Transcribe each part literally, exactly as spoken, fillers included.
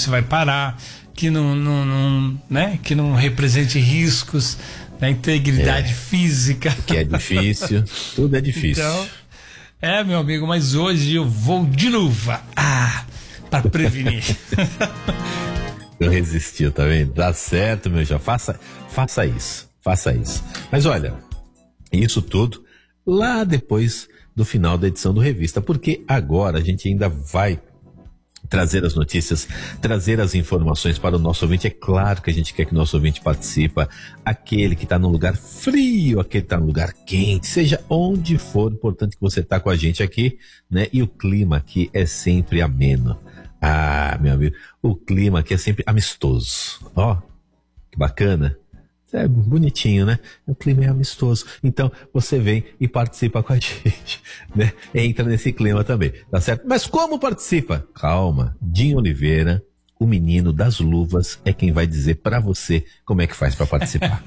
você vai parar, que não, não, não, né? Que não represente riscos, né? Integridade é, física. Que é difícil, tudo é difícil. Então, é, meu amigo, mas hoje eu vou de luva, ah, para prevenir. Eu resisti, tá vendo? Dá certo, meu já faça, faça isso, faça isso. Mas olha, isso tudo lá depois do final da edição do Revista, porque agora a gente ainda vai trazer as notícias, trazer as informações para o nosso ouvinte. É claro que a gente quer que o nosso ouvinte participe, aquele que está num lugar frio, aquele que está num lugar quente, seja onde for, importante que você está com a gente aqui, né? E o clima aqui é sempre ameno. Ah, meu amigo, o clima aqui é sempre amistoso. Ó, que bacana. É bonitinho, né? O clima é amistoso. Então, você vem e participa com a gente, né? Entra nesse clima também, tá certo? Mas como participa? Calma. Dinho Oliveira, o menino das luvas, é quem vai dizer pra você como é que faz pra participar.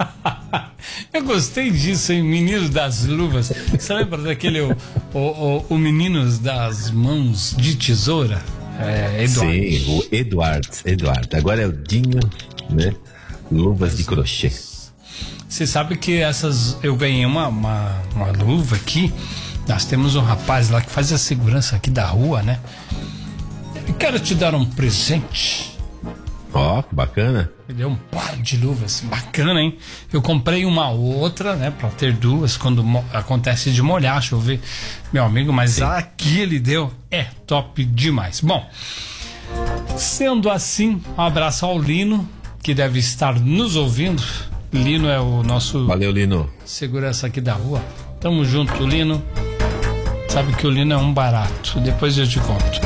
Eu gostei disso, hein? Menino das luvas. Você lembra daquele, o, o, o, o menino das mãos de tesoura? É, Eduardo. Sim, o Eduardo, Eduardo. Agora é o Dinho, né? Luvas de crochê. Você sabe que essas... Eu ganhei uma, uma, uma luva aqui. Nós temos um rapaz lá que faz a segurança aqui da rua, né? Eu quero te dar um presente. Ó, oh, bacana. Ele deu um par de luvas. Bacana, hein? Eu comprei uma outra, né? Pra ter duas quando mo- acontece de molhar, chover, meu amigo. Mas Sim. aqui ele deu. É top demais. Bom, sendo assim, um abraço ao Lino, que deve estar nos ouvindo. Lino é o nosso... Valeu, Lino. Segurança aqui da rua. Tamo junto, Lino. Sabe que o Lino é um barato. Depois eu te conto.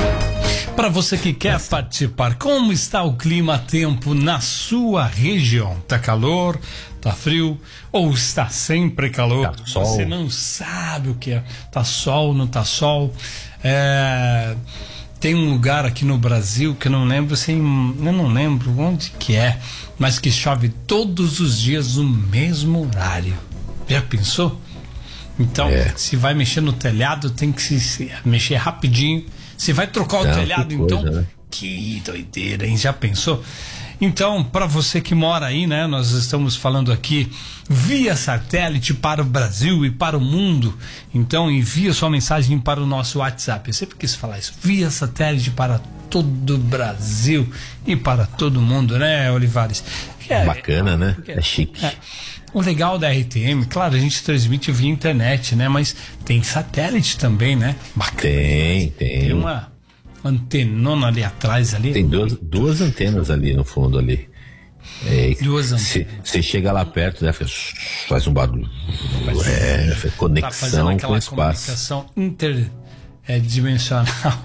Para você que quer Nossa. participar, como está o clima a tempo na sua região? Tá calor? Tá frio? Ou está sempre calor? Tá sol. Você não sabe o que é. Tá sol, não tá sol? É... Tem um lugar aqui no Brasil que eu não lembro, assim, eu não lembro onde que é, mas que chove todos os dias no mesmo horário. Já pensou? Então, é. se vai mexer no telhado, tem que se, se mexer rapidinho. Se vai trocar o não, telhado, que então, coisa, né? Que doideira, hein? Já pensou? Então, para você que mora aí, né? Nós estamos falando aqui via satélite para o Brasil e para o mundo. Então, envia sua mensagem para o nosso WhatsApp. Eu sempre quis falar isso. Via satélite para todo o Brasil e para todo mundo, né, Olivares? É, Bacana, é, né? É, é chique. É. O legal da R T M, claro, a gente transmite via internet, né? Mas tem satélite também, né? Bacana. Tem, tem. Tem uma antenona ali atrás ali. Tem duas, duas antenas ali no fundo ali. É, duas antenas. Você chega lá perto, né, faz um barulho. É, faz conexão tá com o espaço. Comunicação interdimensional.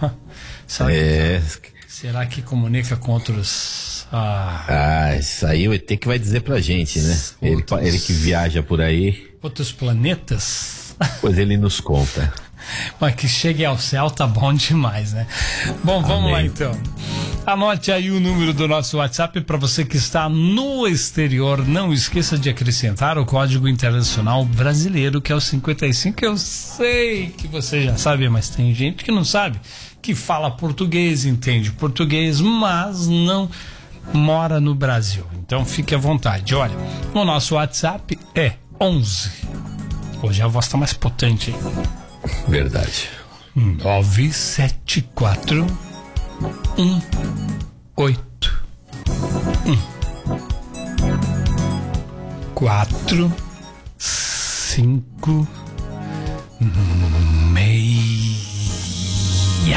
É. Será que comunica com outros? Ah, ah, isso aí o E T que vai dizer pra gente, né? Ele, ele que viaja por aí. Outros planetas? Pois ele nos conta. Mas que chegue ao céu tá bom demais, né? Bom, vamos Amém. lá então. Anote aí o número do nosso WhatsApp para você que está no exterior. Não esqueça de acrescentar o código internacional brasileiro, que é o cinquenta e cinco. Eu sei que você já sabe, mas tem gente que não sabe, que fala português, entende português, mas não mora no Brasil. Então fique à vontade. Olha, o nosso WhatsApp é onze. Hoje a voz está mais potente, hein? Verdade. nove sete quatro um oito um quatro cinco meia.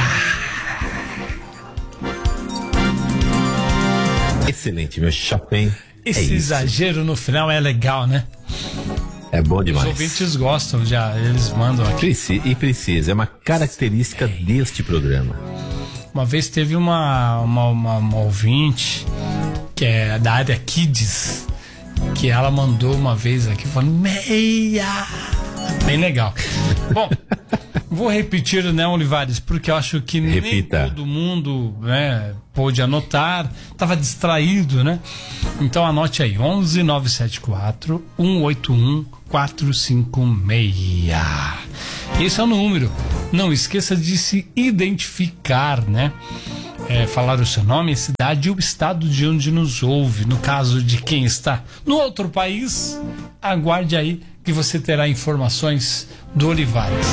Excelente, meu chapéu. Esse é exagero no final é legal, né? É bom demais. Os ouvintes gostam, já eles mandam aqui. Preci- e precisa, é uma característica deste programa. Uma vez teve uma, uma, uma, uma ouvinte que é da área Kids, que ela mandou uma vez aqui falando meia. Bem legal. Bom, vou repetir, né, Olivares, porque eu acho que Repita. nem todo mundo, né, pôde anotar, estava distraído, né? Então anote aí, onze nove sete quatro um oito um quatro cinco seis. Esse é o número. Não esqueça de se identificar, né? é, falar o seu nome, a cidade e o estado de onde nos ouve. No caso de quem está no outro país, aguarde aí que você terá informações do Olivares.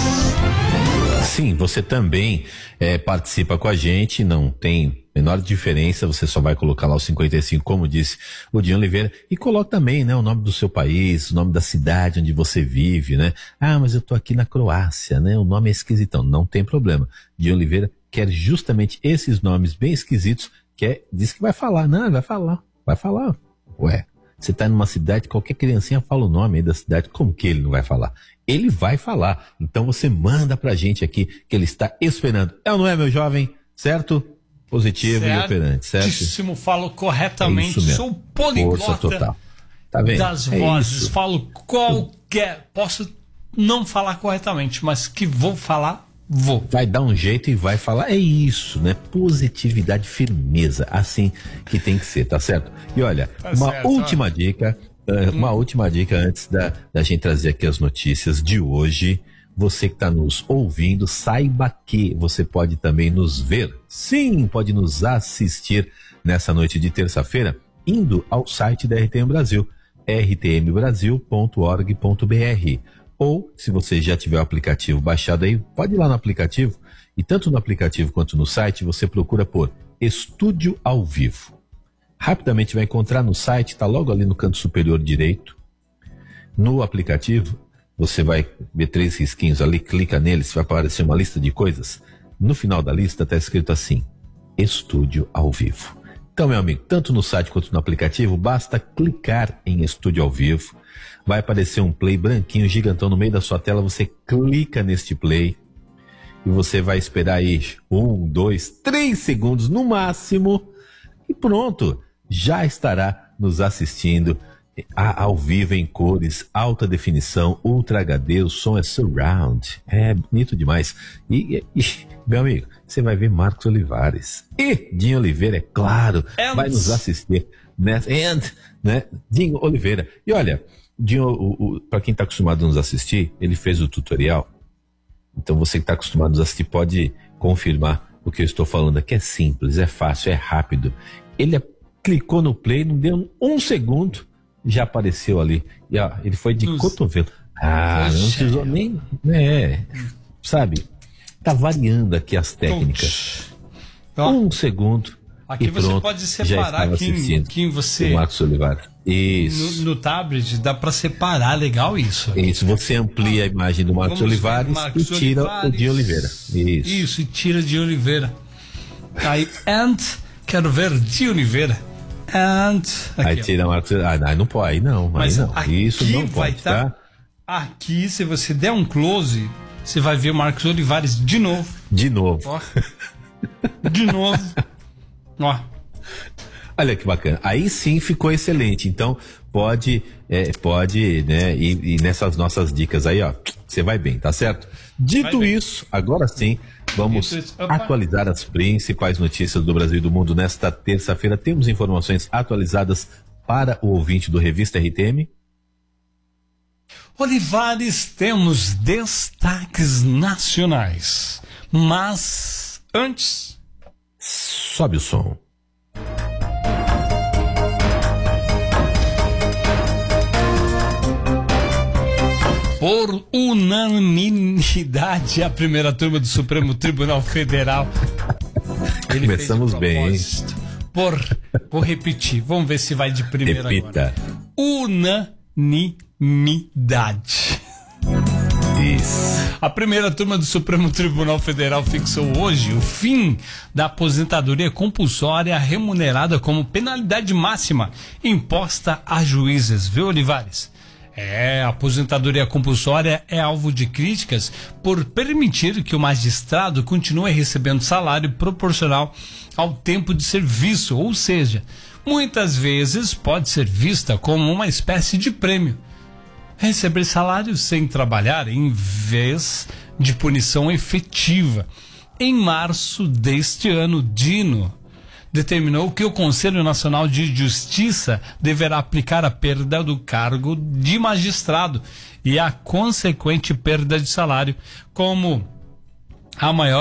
Sim, você também é, participa com a gente, não tem menor diferença, você só vai colocar lá o cinquenta e cinco, como disse o Dinho Oliveira, e coloca também, né, o nome do seu país, o nome da cidade onde você vive, né? Ah, mas eu tô aqui na Croácia, né? O nome é esquisitão, não tem problema. Dinho Oliveira quer justamente esses nomes bem esquisitos, que é, diz que vai falar, não, vai falar, vai falar. Ué, você tá numa cidade, qualquer criancinha fala o nome aí da cidade, como que ele não vai falar? Ele vai falar, então você manda pra gente aqui que ele está esperando. É ou não é, meu jovem? Certo? Positivo certo. E operante, certo? Certíssimo, falo corretamente, é sou poliglota tá vendo? das é vozes, isso. Falo qualquer, posso não falar corretamente, mas que vou falar, vou. Vai dar um jeito e vai falar, é isso, né? Positividade, firmeza, assim que tem que ser, tá certo? E olha, tá uma certo, última ó. dica, uma hum. última dica antes da, da gente trazer aqui as notícias de hoje. Você que está nos ouvindo, saiba que você pode também nos ver. Sim, pode nos assistir nessa noite de terça-feira, indo ao site da R T M Brasil, r t m brasil ponto org ponto b r. Ou, se você já tiver o aplicativo baixado aí, pode ir lá no aplicativo, e tanto no aplicativo quanto no site, você procura por Estúdio ao Vivo. Rapidamente vai encontrar no site, está logo ali no canto superior direito. No aplicativo, você vai ver três risquinhos ali, clica neles, vai aparecer uma lista de coisas. No final da lista está escrito assim, Estúdio ao Vivo. Então, meu amigo, tanto no site quanto no aplicativo, basta clicar em Estúdio ao Vivo. Vai aparecer um play branquinho, gigantão no meio da sua tela, você clica neste play e você vai esperar aí um, dois, três segundos no máximo e pronto, já estará nos assistindo ao vivo em cores, alta definição, Ultra H D, o som é surround, é bonito demais. E, e meu amigo, você vai ver Marcos Olivares e Dinho Oliveira, é claro, And... vai nos assistir nessa, and, né, Dinho Oliveira. E olha, Dinho, para quem está acostumado a nos assistir, ele fez o tutorial, então você que está acostumado a nos assistir pode confirmar o que eu estou falando aqui, é simples, é fácil, é rápido. Ele clicou no play, não deu um segundo, já apareceu ali. E ó, ele foi de Nos... cotovelo. Ah, Poxa. Não precisou nem. Né, sabe? Tá variando aqui as técnicas. Ó, um segundo. Aqui e você pronto, pode separar quem, quem você. O Marcos Olivares. Isso. No, no tablet dá para separar, legal isso. Isso, você amplia a imagem do Marcos Vamos Olivares Marcos e tira Olivares. O de Oliveira. Isso. Isso, e tira de Oliveira. Aí, and quero ver de Oliveira. And, aqui, aí tira Marcos, ah, não pode, aí não, Mas aí não. Isso não pode, tá? tá? Aqui, se você der um close, você vai ver o Marcos Olivares de novo. De novo. Ó. De novo. Ó. Olha que bacana. Aí sim ficou excelente. Então pode, é, pode, né? E, e nessas nossas dicas aí, ó, você vai bem, tá certo? Dito isso, agora sim. Vamos atualizar as principais notícias do Brasil e do mundo nesta terça-feira. Temos informações atualizadas para o ouvinte do Revista R T M? Olivares, temos destaques nacionais. Mas antes... Sobe o som. Por unanimidade, a primeira turma do Supremo Tribunal Federal. Ele Começamos bem, hein? Por, vou repetir, vamos ver se vai de primeira Repita. Agora. Unanimidade. Isso. A primeira turma do Supremo Tribunal Federal fixou hoje o fim da aposentadoria compulsória remunerada como penalidade máxima imposta a juízes, viu, Olivares? É, a aposentadoria compulsória é alvo de críticas por permitir que o magistrado continue recebendo salário proporcional ao tempo de serviço, ou seja, muitas vezes pode ser vista como uma espécie de prêmio. Receber salário sem trabalhar em vez de punição efetiva. Em março deste ano, Dino determinou que o Conselho Nacional de Justiça deverá aplicar a perda do cargo de magistrado e a consequente perda de salário como a maior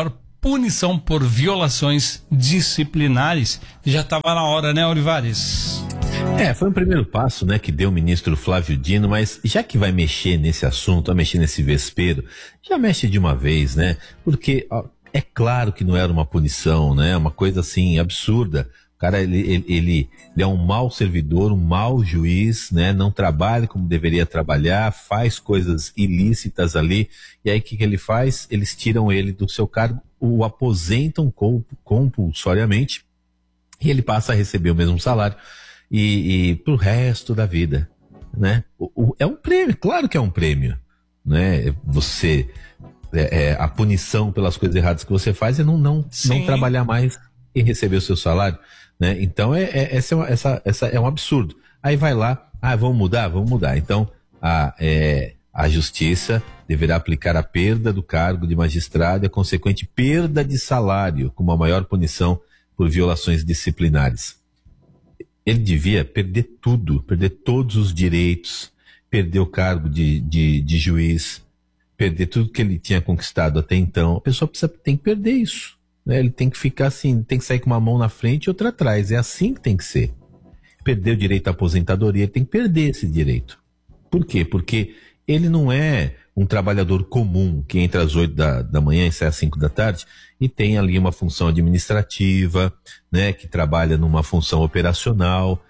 punição por violações disciplinares. Já estava na hora, né, Olivares? É, foi um primeiro passo, né, que deu o ministro Flávio Dino, mas já que vai mexer nesse assunto, vai mexer nesse vespeiro, já mexe de uma vez, né? Porque ó, é claro que não era uma punição, né? Uma coisa assim absurda. O cara, ele, ele, ele, ele é um mau servidor, um mau juiz, né? Não trabalha como deveria trabalhar, faz coisas ilícitas ali. E aí o que, que ele faz? Eles tiram ele do seu cargo, o aposentam compulsoriamente e ele passa a receber o mesmo salário e, e pro resto da vida, né? O, o, é um prêmio, claro que é um prêmio, né? Você, é, é, a punição pelas coisas erradas que você faz é não, não, não trabalhar mais e receber o seu salário, né? Então é, é, essa, é uma, essa, essa é um absurdo. Aí vai lá, ah, vamos mudar? Vamos mudar. Então a, é, a justiça deverá aplicar a perda do cargo de magistrado e a consequente perda de salário como a maior punição por violações disciplinares. Ele devia perder tudo, perder todos os direitos, perder o cargo de, de, de juiz, perder tudo que ele tinha conquistado até então. A pessoa precisa, tem que perder isso, né? Ele tem que ficar assim, tem que sair com uma mão na frente e outra atrás. É assim que tem que ser. Perder o direito à aposentadoria, ele tem que perder esse direito. Por quê? Porque ele não é um trabalhador comum que entra às oito da, da manhã e sai às cinco da tarde e tem ali uma função administrativa, né, que trabalha numa função operacional.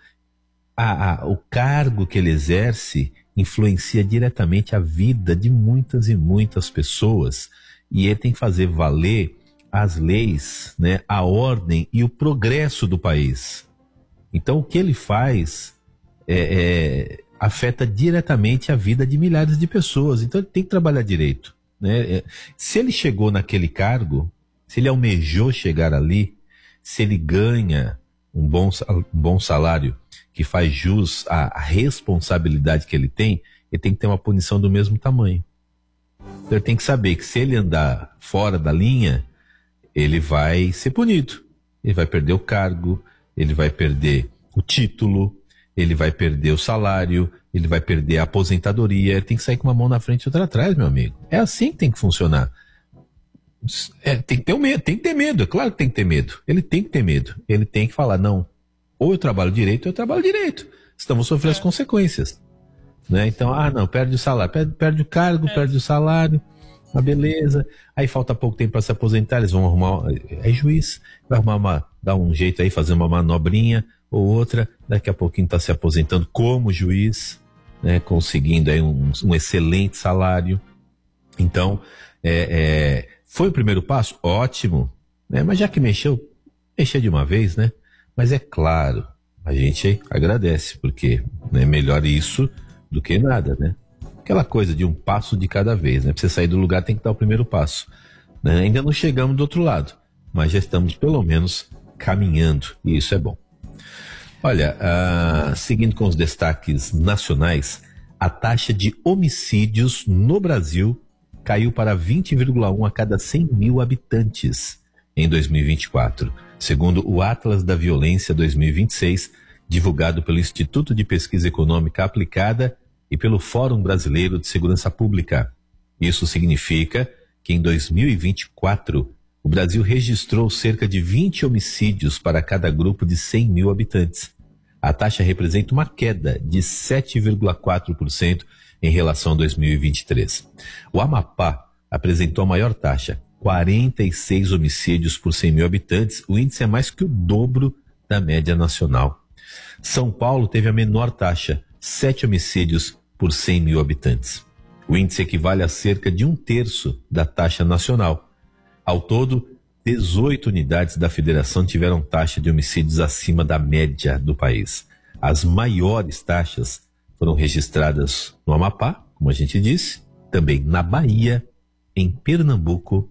A, a, o cargo que ele exerce influencia diretamente a vida de muitas e muitas pessoas e ele tem que fazer valer as leis, né, a ordem e o progresso do país. Então o que ele faz é, é, afeta diretamente a vida de milhares de pessoas. Então ele tem que trabalhar direito, né? Se ele chegou naquele cargo, se ele almejou chegar ali, se ele ganha um bom, um bom salário que faz jus à, à responsabilidade que ele tem, ele tem que ter uma punição do mesmo tamanho. Então ele tem que saber que se ele andar fora da linha, ele vai ser punido. Ele vai perder o cargo, ele vai perder o título, ele vai perder o salário, ele vai perder a aposentadoria, ele tem que sair com uma mão na frente e outra atrás, meu amigo. É assim que tem que funcionar. É, tem que ter um medo, tem que ter medo, é claro que tem que ter medo. Ele tem que ter medo, ele tem que falar, não, ou eu trabalho direito ou eu trabalho direito. Senão vou sofrer as consequências, né? Então, ah não, perde o salário, perde, perde o cargo, é. perde o salário, a beleza, aí falta pouco tempo para se aposentar, eles vão arrumar, é juiz, vai arrumar uma, dar um jeito aí, fazer uma manobrinha ou outra, daqui a pouquinho está se aposentando como juiz, né, conseguindo aí um, um excelente salário. Então, é, é, foi o primeiro passo? Ótimo, né? Mas já que mexeu, mexeu de uma vez, né? Mas é claro, a gente agradece, porque é, melhor isso do que nada, né? Aquela coisa de um passo de cada vez, né? Pra você sair do lugar tem que dar o primeiro passo, né? Ainda não chegamos do outro lado, mas já estamos pelo menos caminhando, e isso é bom. Olha, uh, seguindo com os destaques nacionais, a taxa de homicídios no Brasil caiu para vinte vírgula um a cada cem mil habitantes em dois mil e vinte e quatro, segundo o Atlas da Violência dois mil e vinte e seis, divulgado pelo Instituto de Pesquisa Econômica Aplicada e pelo Fórum Brasileiro de Segurança Pública. Isso significa que em dois mil e vinte e quatro, o Brasil registrou cerca de vinte homicídios para cada grupo de cem mil habitantes. A taxa representa uma queda de sete vírgula quatro por cento em relação a dois mil e vinte e três. O Amapá apresentou a maior taxa, quarenta e seis homicídios por cem mil habitantes. O índice é mais que o dobro da média nacional. São Paulo teve a menor taxa, sete homicídios por cem mil habitantes. O índice equivale a cerca de um terço da taxa nacional. Ao todo, dezoito unidades da federação tiveram taxa de homicídios acima da média do país. As maiores taxas foram registradas no Amapá, como a gente disse, também na Bahia, em Pernambuco,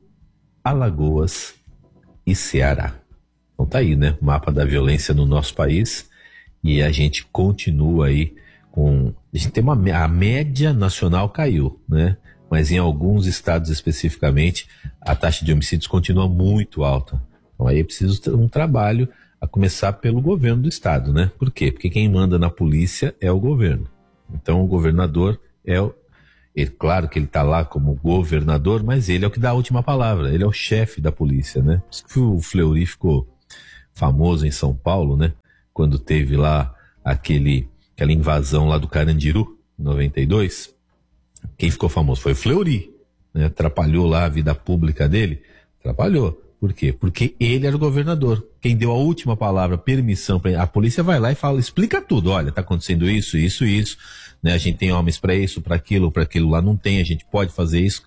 Alagoas e Ceará. Então tá aí, né? O mapa da violência no nosso país, e a gente continua aí com... A gente tem uma... A média nacional caiu, né? Mas em alguns estados especificamente, a taxa de homicídios continua muito alta. Então aí é preciso ter um trabalho, a começar pelo governo do estado, né? Por quê? Porque quem manda na polícia é o governo. Então o governador é o, Ele, claro que ele está lá como governador, mas ele é o que dá a última palavra, ele é o chefe da polícia, né? Por isso que o Fleury ficou famoso em São Paulo, né? Quando teve lá aquele, aquela invasão lá do Carandiru, em noventa e dois, quem ficou famoso foi o Fleury, né? Atrapalhou lá a vida pública dele, atrapalhou. Por quê? Porque ele era o governador. Quem deu a última palavra, permissão, pra... a polícia vai lá e fala, explica tudo. Olha, tá acontecendo isso, isso, isso. Né? A gente tem homens para isso, para aquilo, para aquilo lá não tem. A gente pode fazer isso.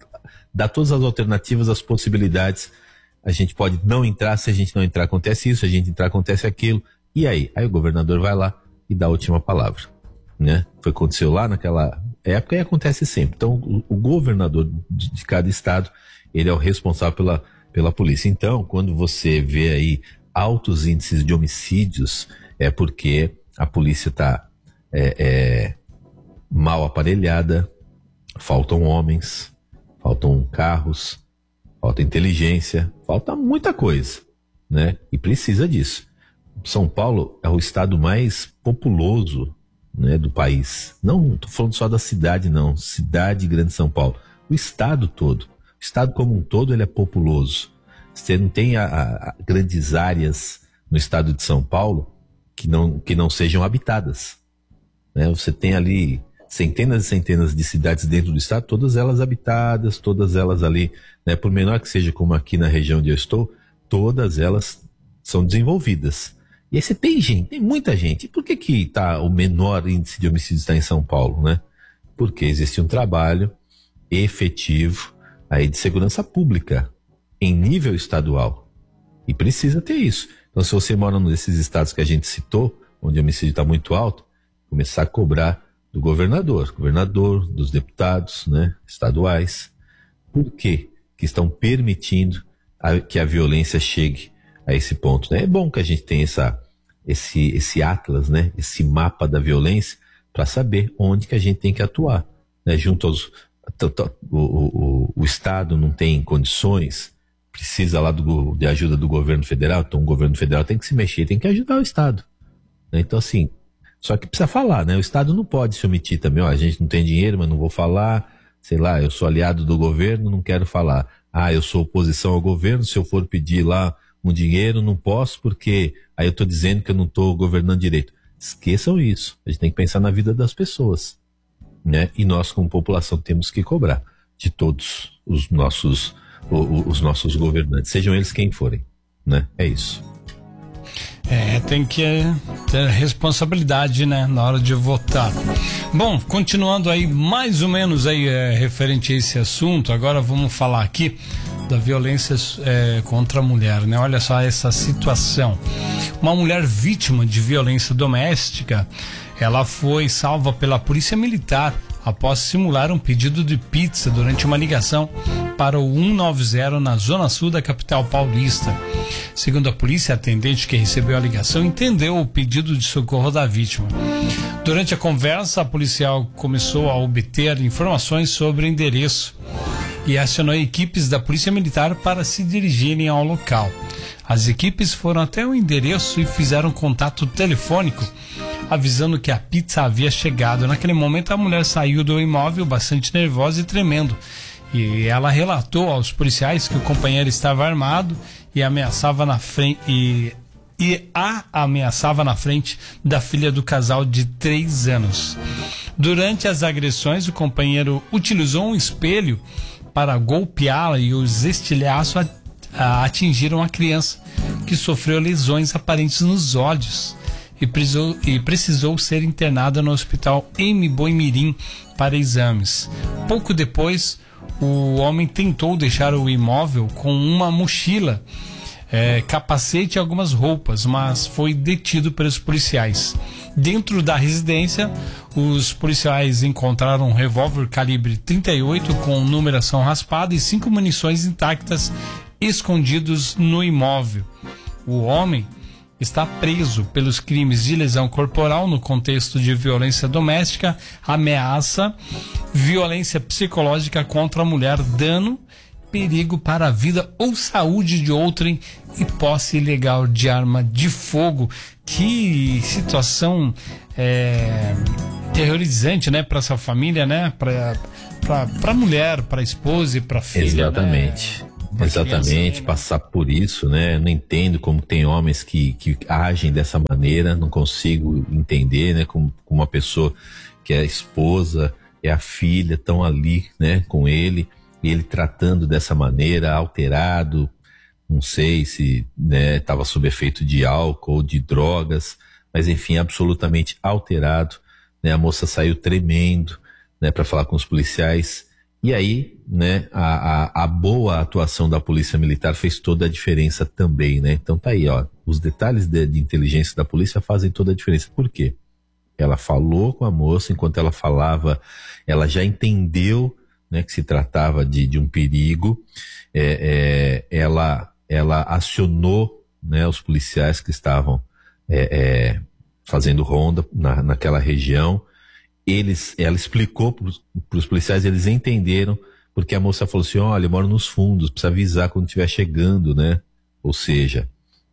Dá todas as alternativas, as possibilidades. A gente pode não entrar. Se a gente não entrar, acontece isso. Se a gente entrar, acontece aquilo. E aí? Aí o governador vai lá e dá a última palavra. Né? Foi o que aconteceu lá naquela época e acontece sempre. Então, o, o governador de, de cada estado, ele é o responsável pela pela polícia. Então, quando você vê aí altos índices de homicídios, é porque a polícia está é, é, mal aparelhada, faltam homens, faltam carros, falta inteligência, falta muita coisa, né? E precisa disso. São Paulo é o estado mais populoso, né, do país. Não estou falando só da cidade, não. Cidade Grande São Paulo. O estado todo. O estado como um todo, ele é populoso. Você não tem a, a, grandes áreas no estado de São Paulo que não, que não sejam habitadas. Né? Você tem ali centenas e centenas de cidades dentro do estado, todas elas habitadas, todas elas ali, né, por menor que seja como aqui na região onde eu estou, todas elas são desenvolvidas. E aí você tem gente, tem muita gente. E por que que tá, o menor índice de homicídios está em São Paulo, né? Porque existe um trabalho efetivo aí de segurança pública em nível estadual. E precisa ter isso. Então, se você mora nesses estados que a gente citou, onde o homicídio está muito alto, começar a cobrar do governador, governador, dos deputados, né, estaduais. Por quê? Que estão permitindo a, que a violência chegue a esse ponto, né? É bom que a gente tenha essa, esse, esse atlas, né, esse mapa da violência, para saber onde que a gente tem que atuar, né? Junto aos o, o, o Estado não tem condições, precisa lá do, de ajuda do governo federal, então o governo federal tem que se mexer, tem que ajudar o Estado, né? Então assim, só que precisa falar, né? O Estado não pode se omitir também, ó, a gente não tem dinheiro, mas não vou falar, sei lá, eu sou aliado do governo, não quero falar. Ah, eu sou oposição ao governo, se eu for pedir lá um dinheiro, não posso, porque aí eu tô dizendo que eu não tô governando direito. Esqueçam isso, a gente tem que pensar na vida das pessoas, né? E nós, como população, temos que cobrar de todos os nossos, os nossos governantes, sejam eles quem forem, né? É isso. É, tem que ter responsabilidade, né, na hora de votar. Bom, continuando aí, mais ou menos aí é, referente a esse assunto, agora vamos falar aqui da violência é, contra a mulher, né? Olha só essa situação. Uma mulher vítima de violência doméstica, ela foi salva pela polícia militar após simular um pedido de pizza durante uma ligação para o cento e noventa na zona sul da capital paulista. Segundo a polícia, a atendente que recebeu a ligação entendeu o pedido de socorro da vítima. Durante a conversa, a policial começou a obter informações sobre o endereço e acionou equipes da polícia militar para se dirigirem ao local. As equipes foram até o endereço e fizeram contato telefônico, avisando que a pizza havia chegado. Naquele momento, a mulher saiu do imóvel bastante nervosa e tremendo. E ela relatou aos policiais que o companheiro estava armado e ameaçava na frente e, e a ameaçava na frente da filha do casal de três anos. Durante as agressões, o companheiro utilizou um espelho para golpeá-la e os estilhaços a, a atingiram a criança, que sofreu lesões aparentes nos olhos e precisou, e precisou ser internada no hospital M. Boimirim para exames. Pouco depois, o homem tentou deixar o imóvel com uma mochila, é, capacete e algumas roupas, mas foi detido pelos policiais. Dentro da residência, os policiais encontraram um revólver calibre trinta e oito com numeração raspada e cinco munições intactas escondidos no imóvel. O homem está preso pelos crimes de lesão corporal no contexto de violência doméstica, ameaça, violência psicológica contra a mulher, dano perigo para a vida ou saúde de outrem e posse ilegal de arma de fogo. Que situação é, terrorizante, né, para essa família, né, para para mulher, para a esposa e para a filha. Exatamente. Né? Exatamente, passar por isso, né? Não entendo como tem homens que, que agem dessa maneira, não consigo entender, né? Como, como uma pessoa que é a esposa, é a filha, estão ali, né, com ele, e ele tratando dessa maneira, alterado, não sei se, né, estava sob efeito de álcool ou de drogas, mas enfim, absolutamente alterado, né? A moça saiu tremendo, né, para falar com os policiais. E aí, né, a, a, a boa atuação da Polícia Militar fez toda a diferença também, né? Então tá aí, ó, os detalhes de, de inteligência da polícia fazem toda a diferença. Por quê? Ela falou com a moça, enquanto ela falava, ela já entendeu, né, que se tratava de, de um perigo, é, é, ela, ela acionou, né, os policiais que estavam é, é, fazendo ronda na, naquela região. Eles, ela explicou para os policiais, eles entenderam, porque a moça falou assim, olha, eu moro nos fundos, precisa avisar quando estiver chegando, né? Ou seja,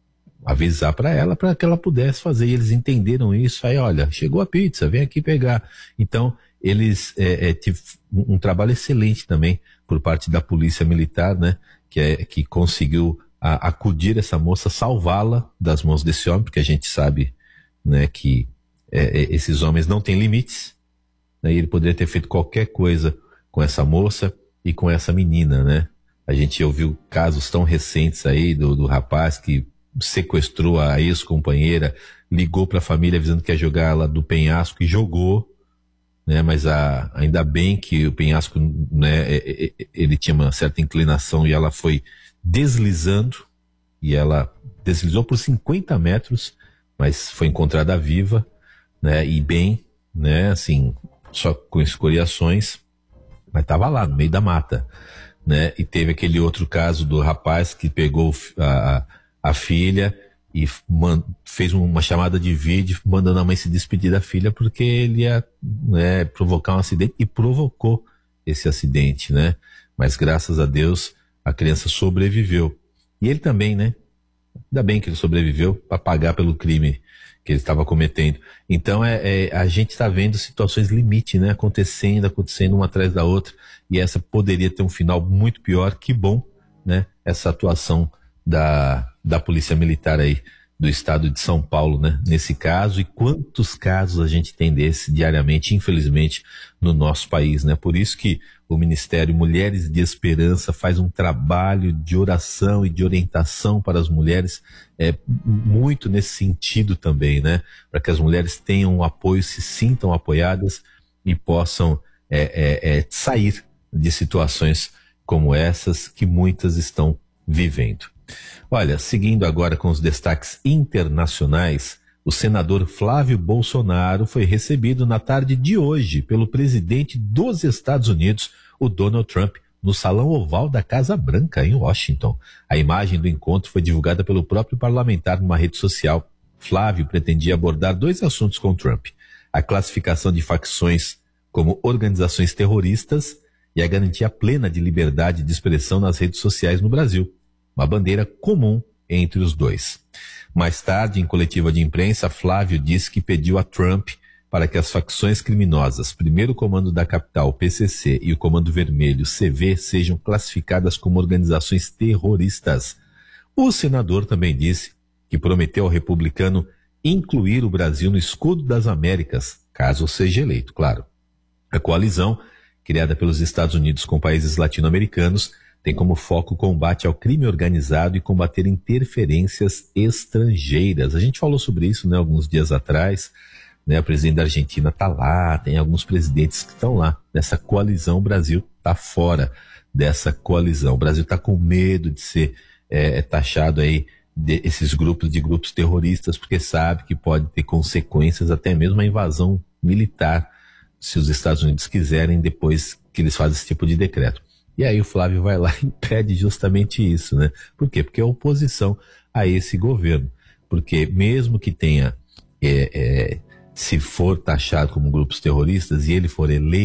avisar para ela, para que ela pudesse fazer, e eles entenderam isso, aí olha, chegou a pizza, vem aqui pegar. Então, eles é, é, tiveram um, um trabalho excelente também por parte da Polícia Militar, né? Que, é, que conseguiu a, acudir essa moça, salvá-la das mãos desse homem, porque a gente sabe, né, que é, é, esses homens não têm limites. Ele poderia ter feito qualquer coisa com essa moça e com essa menina, né? A gente ouviu casos tão recentes aí do, do rapaz que sequestrou a ex-companheira, ligou para a família avisando que ia jogar ela do penhasco e jogou, né? Mas a, ainda bem que o penhasco, né, ele tinha uma certa inclinação e ela foi deslizando, e ela deslizou por cinquenta metros, mas foi encontrada viva, né? E bem, né? Assim, só com escoriações, mas estava lá no meio da mata, né? E teve aquele outro caso do rapaz que pegou a, a filha e man, fez uma chamada de vídeo mandando a mãe se despedir da filha porque ele ia, né, provocar um acidente, e provocou esse acidente, né? Mas graças a Deus a criança sobreviveu. E ele também, né? Ainda bem que ele sobreviveu para pagar pelo crime que ele estava cometendo. Então é, é, a gente está vendo situações limite, né? Acontecendo, acontecendo uma atrás da outra, e essa poderia ter um final muito pior. Que bom, né? Essa atuação da, da Polícia Militar aí do estado de São Paulo, né? Nesse caso, e quantos casos a gente tem desse diariamente, infelizmente, no nosso país, né? Por isso que o Ministério Mulheres de Esperança faz um trabalho de oração e de orientação para as mulheres, é, muito nesse sentido também, né? Para que as mulheres tenham um apoio, se sintam apoiadas e possam é, é, é, sair de situações como essas que muitas estão vivendo. Olha, seguindo agora com os destaques internacionais, o senador Flávio Bolsonaro foi recebido na tarde de hoje pelo presidente dos Estados Unidos, o Donald Trump, no Salão Oval da Casa Branca, em Washington. A imagem do encontro foi divulgada pelo próprio parlamentar numa rede social. Flávio pretendia abordar dois assuntos com Trump: a classificação de facções como organizações terroristas e a garantia plena de liberdade de expressão nas redes sociais no Brasil, uma bandeira comum entre os dois. Mais tarde, em coletiva de imprensa, Flávio disse que pediu a Trump para que as facções criminosas, Primeiro Comando da Capital, P C C, e o Comando Vermelho, C V, sejam classificadas como organizações terroristas. O senador também disse que prometeu ao republicano incluir o Brasil no escudo das Américas, caso seja eleito, claro. A coalizão, criada pelos Estados Unidos com países latino-americanos, tem como foco o combate ao crime organizado e combater interferências estrangeiras. A gente falou sobre isso, né, alguns dias atrás, né? O presidente da Argentina está lá, tem alguns presidentes que estão lá nessa coalizão. O Brasil está fora dessa coalizão. O Brasil está com medo de ser é, taxado aí de, esses grupos de grupos terroristas, porque sabe que pode ter consequências, até mesmo a invasão militar, se os Estados Unidos quiserem, depois que eles fazem esse tipo de decreto. E aí o Flávio vai lá e pede justamente isso, né? Por quê? Porque é oposição a esse governo. Porque mesmo que tenha, é, é, se for taxado como grupos terroristas e ele for eleito,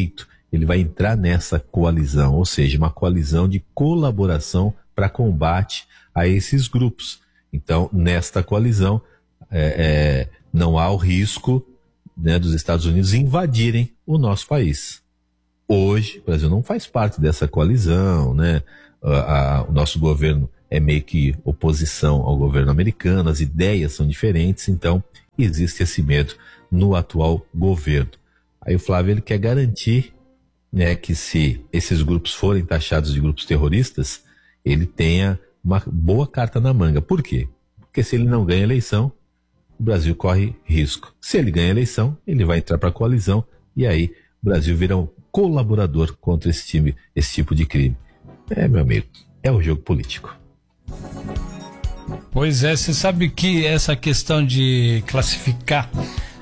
ele vai entrar nessa coalizão, ou seja, uma coalizão de colaboração para combate a esses grupos. Então, nesta coalizão, é, é, não há o risco, né, dos Estados Unidos invadirem o nosso país. Hoje, o Brasil não faz parte dessa coalizão, né? A, a, o nosso governo é meio que oposição ao governo americano, as ideias são diferentes, então existe esse medo no atual governo. Aí o Flávio ele quer garantir, né, que se esses grupos forem taxados de grupos terroristas, ele tenha uma boa carta na manga. Por quê? Porque se ele não ganha eleição, o Brasil corre risco. Se ele ganha eleição, ele vai entrar para a coalizão e aí o Brasil vira um colaborador contra esse, time, esse tipo de crime. É, meu amigo, é o jogo político. Pois é, você sabe que essa questão de classificar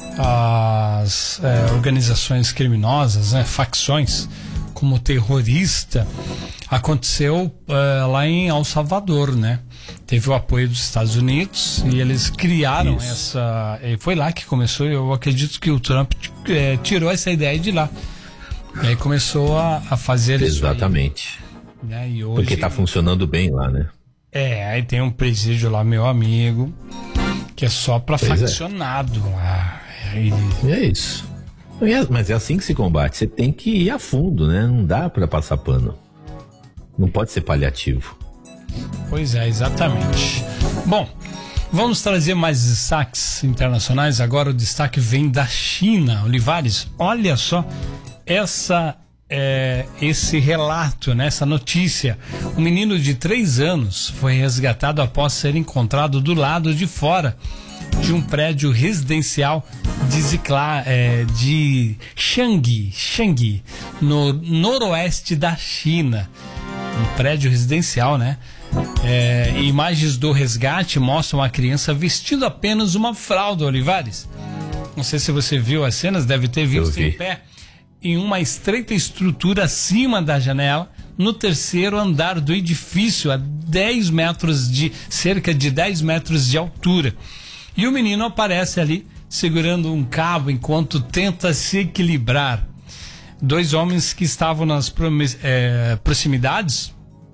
as é, organizações criminosas, né, facções, como terrorista, aconteceu é, lá em El Salvador, né? Teve o apoio dos Estados Unidos e eles criaram Isso. essa... Foi lá que começou, eu acredito que o Trump é, tirou essa ideia de lá. E aí começou a, a fazer Exatamente. Isso aí, né? E hoje, porque está funcionando bem lá, né? É, aí tem um presídio lá, meu amigo, que é só para faccionado é. lá. E... É isso. Mas é assim que se combate. Você tem que ir a fundo, né? Não dá para passar pano. Não pode ser paliativo. Pois é, exatamente. Bom, vamos trazer mais destaques internacionais. Agora o destaque vem da China. Olivares, olha só essa, é, esse relato, né, essa notícia. Um menino de três anos foi resgatado após ser encontrado do lado de fora de um prédio residencial de, Zicla, é, de Chang'e, Chang'e, no noroeste da China. Um prédio residencial, né? É, imagens do resgate mostram a criança vestindo apenas uma fralda, Olivares. Não sei se você viu as cenas, deve ter visto em pé, em uma estreita estrutura acima da janela, no terceiro andar do edifício, a dez metros de, cerca de dez metros de altura. E o menino aparece ali, segurando um cabo enquanto tenta se equilibrar. Dois homens que estavam nas é, proximidades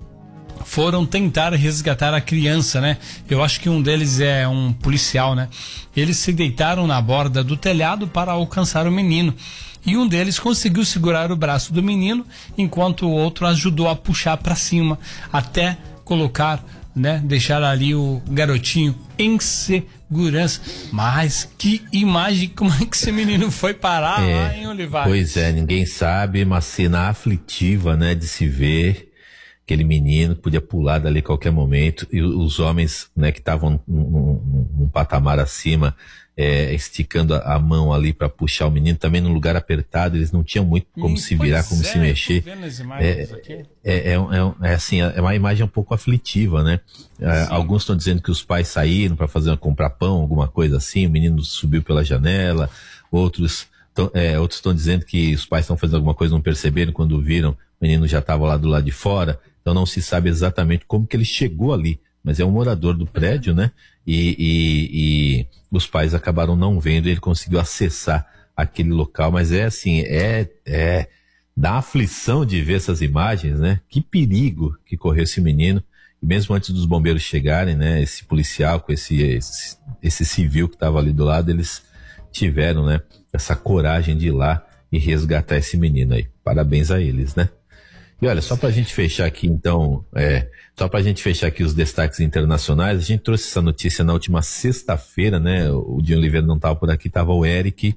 foram tentar resgatar a criança, né? Eu acho que um deles é um policial, né? Eles se deitaram na borda do telhado para alcançar o menino. E um deles conseguiu segurar o braço do menino, enquanto o outro ajudou a puxar para cima, até colocar, né? Deixar ali o garotinho em segurança. Mas que imagem, como é que esse menino foi parar é, lá em Olivares? Pois é, ninguém sabe, uma cena aflitiva, né? De se ver. Aquele menino que podia pular dali a qualquer momento, e os homens, né, que estavam num, num, num patamar acima, é, esticando a, a mão ali para puxar o menino, também num lugar apertado, eles não tinham muito como hum, se virar, como é, se mexer. É, é, é, é, é assim, é uma imagem um pouco aflitiva, né? É, alguns estão dizendo que os pais saíram para fazer comprar pão, alguma coisa assim, o menino subiu pela janela, outros Tão, é, outros estão dizendo que os pais estão fazendo alguma coisa, não perceberam, quando viram, o menino já estava lá do lado de fora, então não se sabe exatamente como que ele chegou ali, mas é um morador do prédio, né? E, e, e os pais acabaram não vendo, e ele conseguiu acessar aquele local, mas é assim, é, é dá aflição de ver essas imagens, né? Que perigo que correu esse menino, e mesmo antes dos bombeiros chegarem, né? Esse policial com esse, esse, esse civil que estava ali do lado, eles tiveram, né, essa coragem de ir lá e resgatar esse menino aí. Parabéns a eles, né? E olha, só pra gente fechar aqui então, é, só pra gente fechar aqui os destaques internacionais, a gente trouxe essa notícia na última sexta-feira, né? O Dinho Oliveira não estava por aqui, estava o Eric,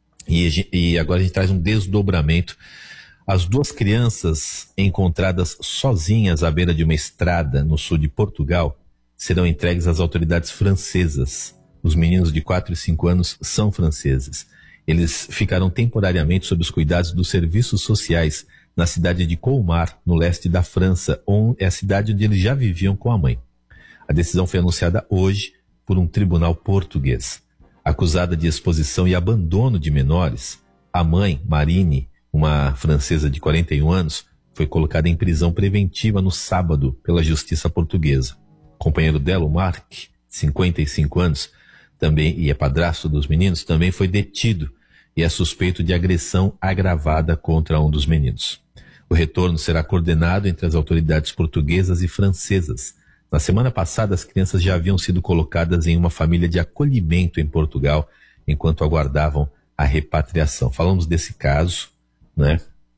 e, e agora a gente traz um desdobramento. As duas crianças encontradas sozinhas à beira de uma estrada no sul de Portugal serão entregues às autoridades francesas. Os meninos de quatro e cinco anos são franceses. Eles ficaram temporariamente sob os cuidados dos serviços sociais na cidade de Colmar, no leste da França, onde é a cidade onde eles já viviam com a mãe. A decisão foi anunciada hoje por um tribunal português. Acusada de exposição e abandono de menores, a mãe, Marine, uma francesa de quarenta e um anos, foi colocada em prisão preventiva no sábado pela justiça portuguesa. O companheiro dela, o Marc, cinquenta e cinco anos, também, e é padrasto dos meninos, também foi detido e é suspeito de agressão agravada contra um dos meninos. O retorno será coordenado entre as autoridades portuguesas e francesas. Na semana passada, as crianças já haviam sido colocadas em uma família de acolhimento em Portugal, enquanto aguardavam a repatriação. Falamos desse caso, né?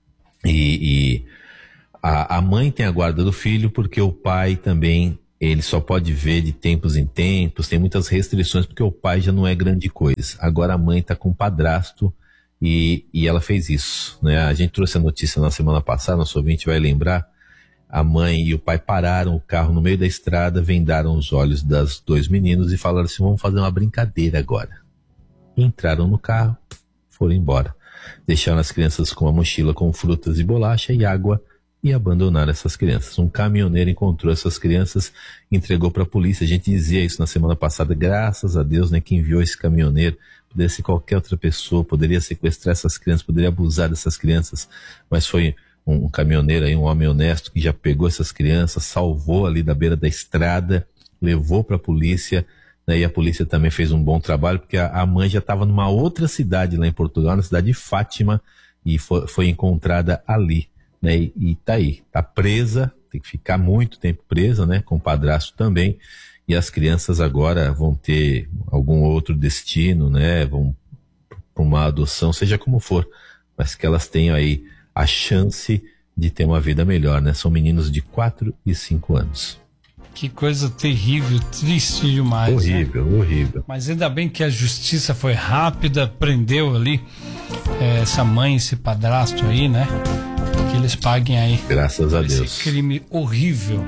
E, e a, a mãe tem a guarda do filho porque o pai também, ele só pode ver de tempos em tempos, tem muitas restrições porque o pai já não é grande coisa. Agora a mãe está com um padrasto e, e ela fez isso, né? A gente trouxe a notícia na semana passada, nosso ouvinte vai lembrar, a mãe e o pai pararam o carro no meio da estrada, vendaram os olhos das dois meninos e falaram assim, vamos fazer uma brincadeira agora. Entraram no carro, foram embora. Deixaram as crianças com a mochila com frutas e bolacha e água e abandonaram essas crianças. Um caminhoneiro encontrou essas crianças, entregou para a polícia. A gente dizia isso na semana passada, graças a Deus, né, que enviou esse caminhoneiro. Poderia ser qualquer outra pessoa, poderia sequestrar essas crianças, poderia abusar dessas crianças, mas foi um, um caminhoneiro aí, um homem honesto que já pegou essas crianças, salvou ali da beira da estrada, levou para a polícia. Né, e a polícia também fez um bom trabalho, porque a, a mãe já estava numa outra cidade lá em Portugal, na cidade de Fátima, e foi, foi encontrada ali, né, e, e tá aí, tá presa, tem que ficar muito tempo presa, né, com o padrasto também, e as crianças agora vão ter algum outro destino, né, vão para uma adoção, seja como for, mas que elas tenham aí a chance de ter uma vida melhor, né, são meninos de quatro e cinco anos. Que coisa terrível, triste demais. Horrível, né? Horrível. Mas ainda bem que a justiça foi rápida, prendeu ali é, essa mãe, esse padrasto aí, né? Que eles paguem aí. Graças a esse Deus. Crime horrível.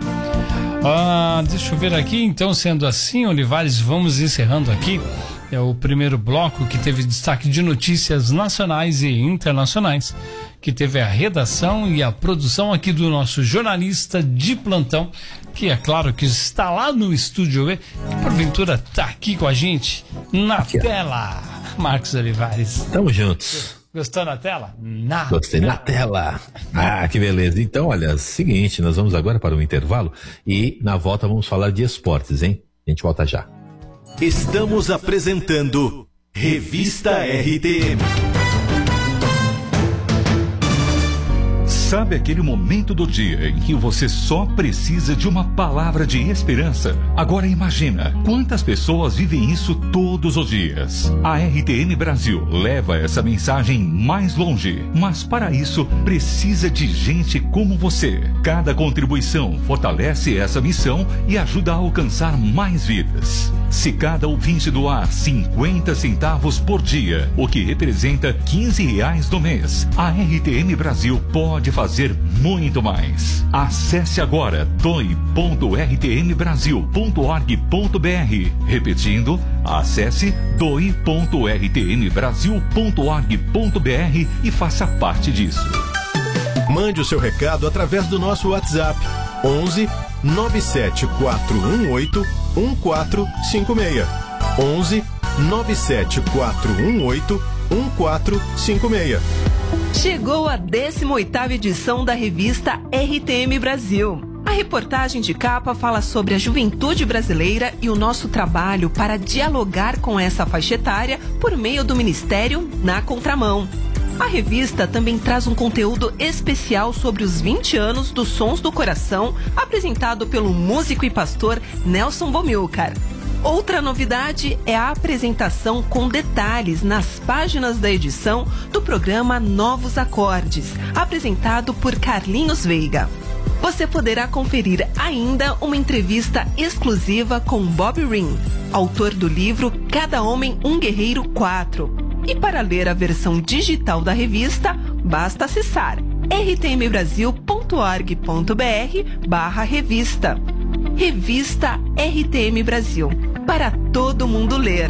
Ah, deixa eu ver aqui, então, sendo assim, Olivares, vamos encerrando aqui. É o primeiro bloco que teve destaque de notícias nacionais e internacionais, que teve a redação e a produção aqui do nosso jornalista de plantão, que é claro que está lá no Estúdio E, que porventura está aqui com a gente na aqui, tela. Marcos Olivares. Tamo juntos. Gostou na tela? Na Gostei tela. na tela. Ah, que beleza. Então, olha, seguinte, nós vamos agora para o intervalo e na volta vamos falar de esportes, hein? A gente volta já. Estamos apresentando Revista R T M. Sabe aquele momento do dia em que você só precisa de uma palavra de esperança? Agora imagina quantas pessoas vivem isso todos os dias. A R T M Brasil leva essa mensagem mais longe, mas para isso precisa de gente como você. Cada contribuição fortalece essa missão e ajuda a alcançar mais vidas. Se cada ouvinte doar cinquenta centavos por dia, o que representa quinze reais no mês, a R T M Brasil pode fazer muito mais. Acesse agora doe ponto r t m brasil ponto org ponto b r. Repetindo, acesse doe ponto r t m brasil ponto org ponto b r e faça parte disso. Mande o seu recado através do nosso WhatsApp onze nove sete quatro um oito um quatro cinco seis. onze nove sete quatro um oito um quatro cinco seis. Chegou a décima oitava edição da revista R T M Brasil. A reportagem de capa fala sobre a juventude brasileira e o nosso trabalho para dialogar com essa faixa etária por meio do Ministério Na Contramão. A revista também traz um conteúdo especial sobre os vinte anos dos Sons do Coração, apresentado pelo músico e pastor Nelson Bomilcar. Outra novidade é a apresentação com detalhes nas páginas da edição do programa Novos Acordes, apresentado por Carlinhos Veiga. Você poderá conferir ainda uma entrevista exclusiva com Bob Ring, autor do livro Cada Homem um Guerreiro quatro. E para ler a versão digital da revista, basta acessar r t m brasil ponto org ponto b r barra revista. Revista R T M Brasil, para todo mundo ler.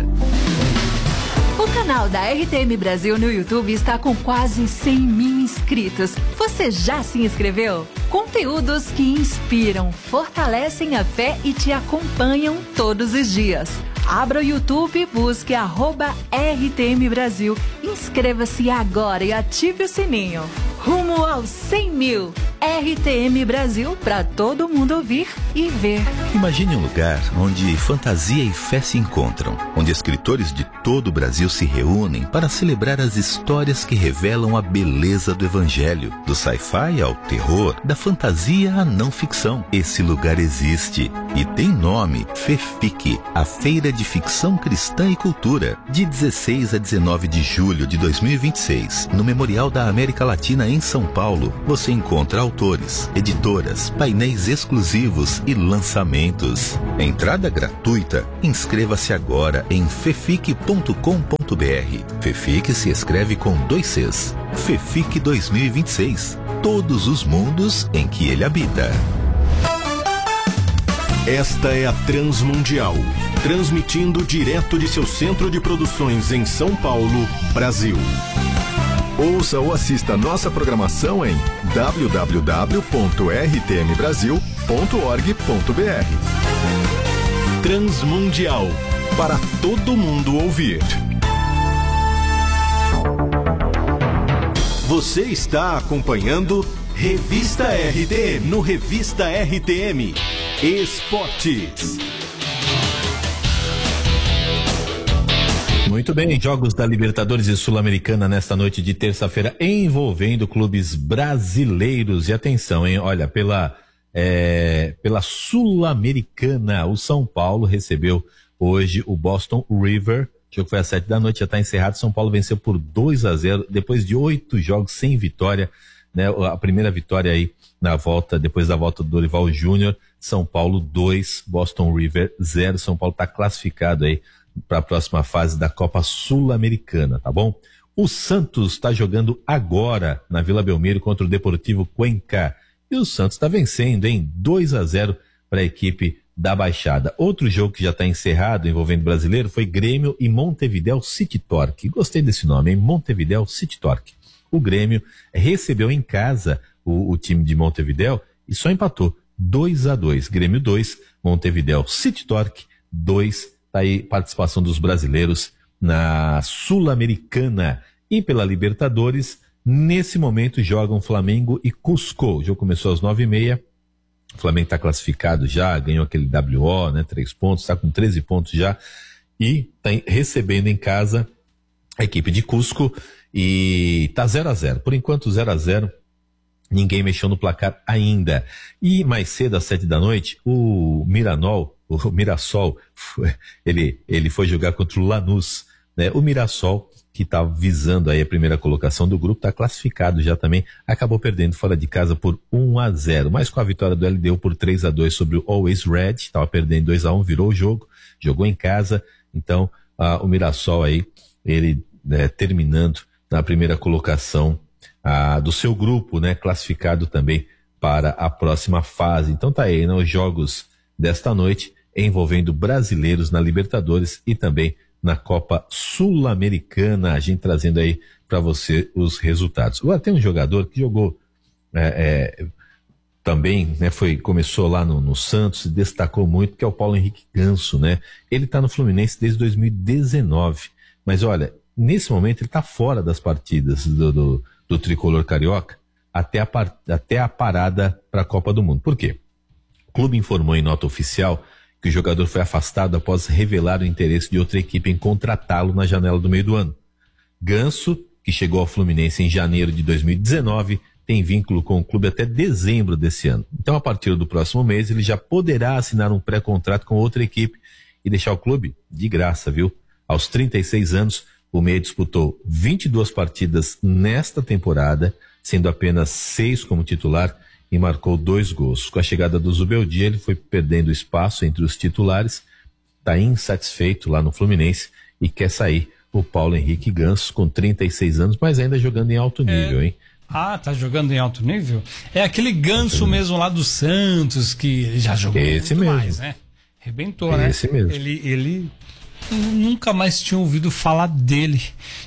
O canal da R T M Brasil no YouTube está com quase cem mil inscritos. Você já se inscreveu? Conteúdos que inspiram, fortalecem a fé e te acompanham todos os dias. Abra o YouTube e busque arroba R T M Brasil. Inscreva-se agora e ative o sininho. Rumo aos cem mil. R T M Brasil, para todo mundo ouvir e ver. Imagine um lugar onde fantasia e fé se encontram, onde escritores de todo o Brasil se reúnem para celebrar as histórias que revelam a beleza do evangelho, do sci-fi ao terror, da fantasia à não ficção. Esse lugar existe e tem nome: FEFIC, a Feira de Ficção Cristã e Cultura, de dezesseis a dezenove de julho de dois mil e vinte e seis, no Memorial da América Latina em São Paulo. Você encontra autores, editoras, painéis exclusivos e lançamentos. Entrada gratuita. Inscreva-se agora em fefic ponto com ponto br. FEFIC se escreve com dois Cs. FEFIC dois mil e vinte e seis. Todos os mundos em que ele habita. Esta é a Transmundial, transmitindo direto de seu centro de produções em São Paulo, Brasil. Ouça ou assista nossa programação em w w w ponto r t m brasil ponto org ponto b r. Transmundial, para todo mundo ouvir. Você está acompanhando Revista R T M, no Revista R T M Esportes. Muito bem, jogos da Libertadores e Sul-Americana nesta noite de terça-feira envolvendo clubes brasileiros. E atenção, hein? Olha, pela, é, pela Sul-Americana, o São Paulo recebeu hoje o Boston River. O jogo foi às sete da noite, já está encerrado. São Paulo venceu por dois a zero, depois de oito jogos sem vitória, né? A primeira vitória aí na volta, depois da volta do Dorival Júnior. São Paulo dois, Boston River zero. São Paulo está classificado aí para a próxima fase da Copa Sul-Americana, tá bom? O Santos está jogando agora na Vila Belmiro contra o Deportivo Cuenca. E o Santos está vencendo, hein? dois a zero para a equipe da Baixada. Outro jogo que já está encerrado envolvendo brasileiro foi Grêmio e Montevidéu City Torque. Gostei desse nome, hein? Montevidéu City Torque. O Grêmio recebeu em casa o, o time de Montevidéu e só empatou dois a dois. Grêmio dois, Montevidéu City Torque dois. Tá aí participação dos brasileiros na Sul-Americana. E pela Libertadores, nesse momento jogam Flamengo e Cusco. O jogo começou às nove e meia. O Flamengo está classificado já, ganhou aquele W O, né? Três pontos, está com treze pontos já. E está recebendo em casa a equipe de Cusco. E tá zero a zero. Por enquanto, zero a zero. Ninguém mexeu no placar ainda. E mais cedo, às sete da noite, o Miranol, o Mirassol, ele, ele foi jogar contra o Lanús, né? O Mirassol, que está visando aí a primeira colocação do grupo, está classificado já também, acabou perdendo fora de casa por um a zero, mas com a vitória do L D U por três a dois sobre o Always Red, estava perdendo dois a um, virou o jogo, jogou em casa, então ah, o Mirassol aí, ele né, terminando na primeira colocação ah, do seu grupo, né, classificado também para a próxima fase. Então tá aí, né, os jogos desta noite envolvendo brasileiros na Libertadores e também na Copa Sul-Americana, a gente trazendo aí para você os resultados. Agora tem um jogador que jogou é, é, também, né, foi, começou lá no, no Santos, se destacou muito, que é o Paulo Henrique Ganso, né? Ele tá no Fluminense desde dois mil e dezenove, mas olha, nesse momento ele tá fora das partidas do, do, do tricolor carioca até a, até a parada para a Copa do Mundo. Por quê? O clube informou em nota oficial que o jogador foi afastado após revelar o interesse de outra equipe em contratá-lo na janela do meio do ano. Ganso, que chegou ao Fluminense em janeiro de dois mil e dezenove, tem vínculo com o clube até dezembro desse ano. Então, a partir do próximo mês, ele já poderá assinar um pré-contrato com outra equipe e deixar o clube de graça, viu? Aos trinta e seis anos, o meia disputou vinte e duas partidas nesta temporada, sendo apenas seis como titular, e marcou dois gols. Com a chegada do Zubeldia, ele foi perdendo espaço entre os titulares, está insatisfeito lá no Fluminense e quer sair. O Paulo Henrique Ganso, com trinta e seis anos, mas ainda jogando em alto nível, é. hein? Ah, tá jogando em alto nível? É aquele Ganso é. mesmo lá do Santos, que já jogou Esse muito mesmo. mais, né? Rebentou, né? Esse mesmo. Ele, ele nunca mais tinha ouvido falar dele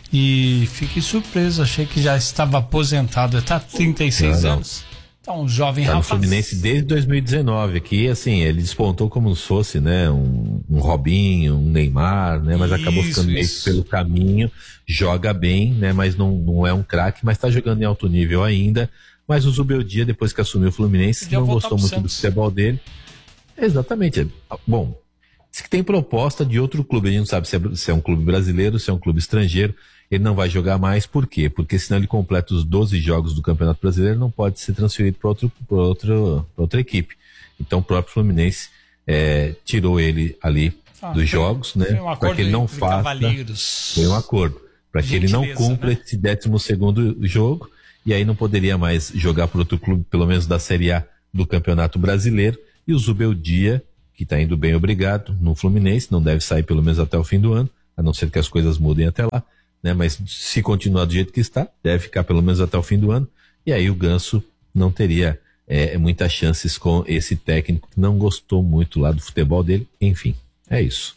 e fiquei surpreso, achei que já estava aposentado. Ele tá trinta e seis não, não. anos. Tá um jovem tá rapaz. Tá no Fluminense desde dois mil e dezenove, aqui assim, ele despontou como se fosse, né, um, um Robinho, um Neymar, né, mas isso, acabou ficando meio pelo caminho, joga bem, né, mas não, não é um craque, mas tá jogando em alto nível ainda, mas o Zubeldia, depois que assumiu o Fluminense, Podia não voltar gostou pro muito Santos. do futebol dele. Exatamente. Bom, diz que tem proposta de outro clube, a gente não sabe se é, se é um clube brasileiro, se é um clube estrangeiro. Ele não vai jogar mais, por quê? Porque senão ele completa os doze jogos do Campeonato Brasileiro, não pode ser transferido para outro, para outro, para outra equipe. Então o próprio Fluminense é, tirou ele ali ah, dos foi, jogos, né? Um para que ele não faça. Foi um acordo. Para que ele não cumpra, né, esse décimo segundo jogo, e aí não poderia mais jogar por outro clube, pelo menos da Série A do Campeonato Brasileiro. E o Zubeldia, que está indo bem, obrigado, no Fluminense, não deve sair pelo menos até o fim do ano, a não ser que as coisas mudem até lá. Né, mas se continuar do jeito que está, deve ficar pelo menos até o fim do ano, e aí o Ganso não teria é, muitas chances com esse técnico que não gostou muito lá do futebol dele. Enfim, é isso.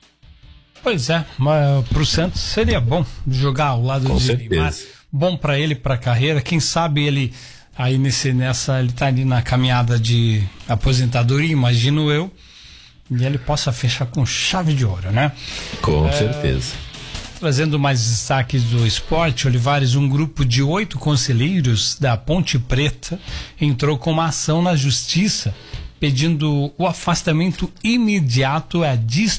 Pois é, mas pro Santos seria bom jogar ao lado com de certeza. Neymar, bom para ele, para a carreira, quem sabe ele aí nesse, nessa, ele tá ali na caminhada de aposentadoria, imagino eu, e ele possa fechar com chave de ouro, né? Com é... certeza. Trazendo mais destaques do esporte, Olivares, um grupo de oito conselheiros da Ponte Preta entrou com uma ação na justiça pedindo o afastamento imediato a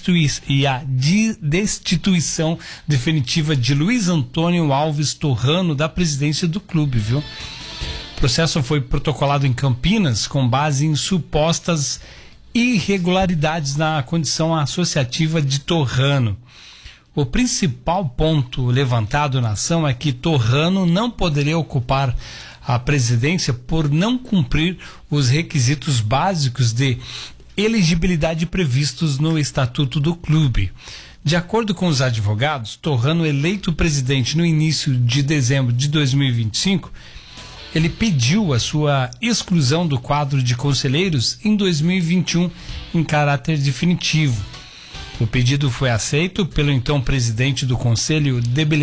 e a destituição definitiva de Luiz Antônio Alves Torrano da presidência do clube, viu? O processo foi protocolado em Campinas com base em supostas irregularidades na condição associativa de Torrano. O principal ponto levantado na ação é que Torrano não poderia ocupar a presidência por não cumprir os requisitos básicos de elegibilidade previstos no Estatuto do Clube. De acordo com os advogados, Torrano, eleito presidente no início de dezembro de dois mil e vinte e cinco, ele pediu a sua exclusão do quadro de conselheiros em dois mil e vinte e um em caráter definitivo. O pedido foi aceito pelo então presidente do Conselho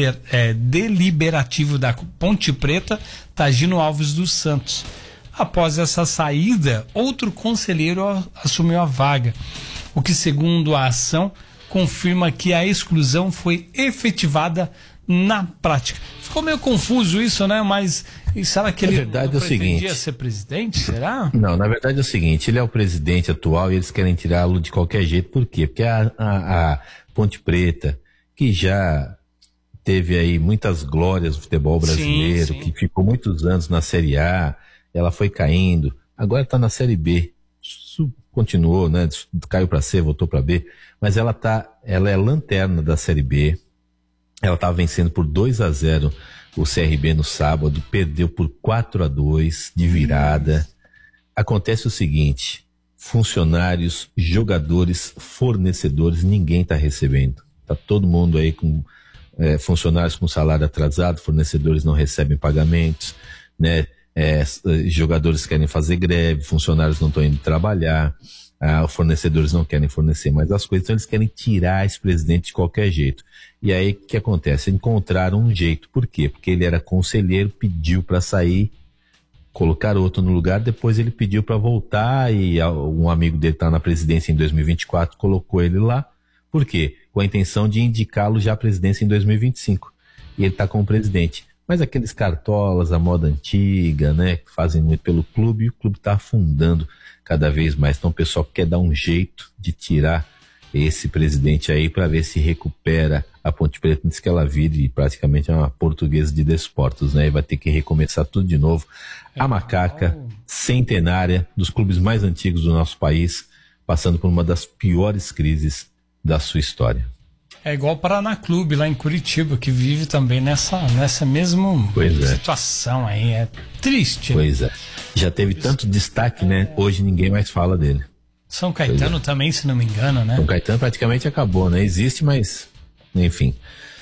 Deliberativo da Ponte Preta, Tagino Alves dos Santos. Após essa saída, outro conselheiro assumiu a vaga, o que, segundo a ação, confirma que a exclusão foi efetivada na prática. Ficou meio confuso isso, né? Mas será que ele verdade, não é o seguinte, ser presidente? Será? Não, na verdade é o seguinte, ele é o presidente atual e eles querem tirá-lo de qualquer jeito. Por quê? Porque a, a, a Ponte Preta, que já teve aí muitas glórias do futebol brasileiro, sim, sim. que ficou muitos anos na Série A, ela foi caindo, agora está na Série B. Isso continuou, né? Caiu para C, voltou para B, mas ela tá, ela é lanterna da Série B. Ela estava vencendo por dois a zero o C R B no sábado, perdeu por quatro a dois de virada. Acontece o seguinte, funcionários, jogadores, fornecedores, ninguém está recebendo. Tá todo mundo aí com é, funcionários com salário atrasado, fornecedores não recebem pagamentos, né? É, jogadores querem fazer greve, funcionários não estão indo trabalhar, ah, fornecedores não querem fornecer mais as coisas, então eles querem tirar esse presidente de qualquer jeito. E aí o que acontece? Encontraram um jeito. Por quê? Porque ele era conselheiro, pediu para sair, colocar outro no lugar, depois ele pediu para voltar e um amigo dele está na presidência em dois mil e vinte e quatro, colocou ele lá. Por quê? Com a intenção de indicá-lo já à presidência em dois mil e vinte e cinco. E ele está como presidente. Mas aqueles cartolas, a moda antiga, né, que fazem muito pelo clube, e o clube está afundando cada vez mais. Então o pessoal quer dar um jeito de tirar esse presidente aí para ver se recupera a Ponte Preta, antes que ela vire praticamente uma portuguesa de desportos, né? E vai ter que recomeçar tudo de novo. A macaca centenária dos clubes mais antigos do nosso país, passando por uma das piores crises da sua história. É igual o Paraná Clube lá em Curitiba, que vive também nessa, nessa mesma pois situação é. aí. É triste. Pois né? é. Já teve tanto destaque, né? Hoje ninguém mais fala dele. São Caetano é. também, se não me engano, né? São Caetano praticamente acabou, né? Existe, mas enfim.